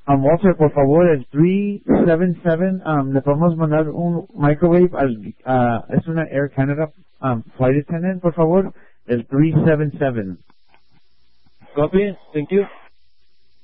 Walter, por favor, el 377, le podemos mandar un microwave es una Air Canada flight attendant, por favor, el 377. Copy, thank you.